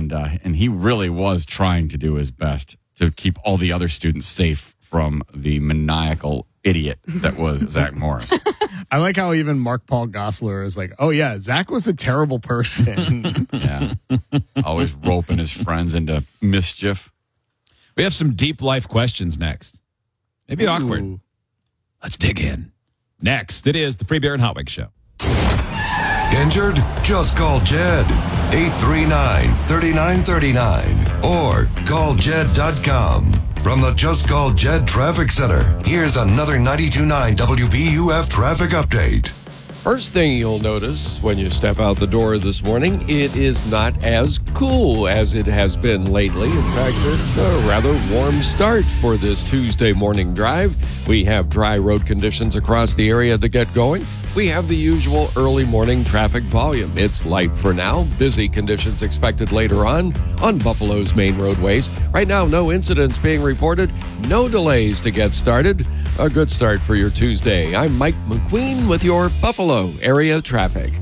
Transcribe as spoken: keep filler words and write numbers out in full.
and uh, and he really was trying to do his best to keep all the other students safe from the maniacal idiot that was Zach Morris. I like how even Mark Paul Gosselaar is like, oh, yeah, Zach was a terrible person. Yeah. Always roping his friends into mischief. We have some deep life questions next. Maybe Ooh. awkward. Let's dig in. Next, it is the Free Beer and Hot Wings Show. Injured? Just call Jed. eight three nine, three nine three nine or call jed dot com. From the Just Call Jed Traffic Center, here's another ninety-two point nine W B U F traffic update. First thing you'll notice when you step out the door this morning, it is not as cool as it has been lately. In fact, it's a rather warm start for this Tuesday morning drive. We have dry road conditions across the area to get going. We have the usual early morning traffic volume. It's light for now. Busy conditions expected later on on Buffalo's main roadways. Right now, no incidents being reported. No delays to get started. A good start for your Tuesday. I'm Mike McQueen with your Buffalo area traffic.